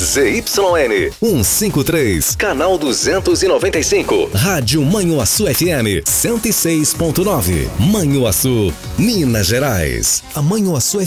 ZYN 153, canal 295. Rádio Manhuaçu FM 106.9. Manhuaçu, Minas Gerais. A Manhuaçu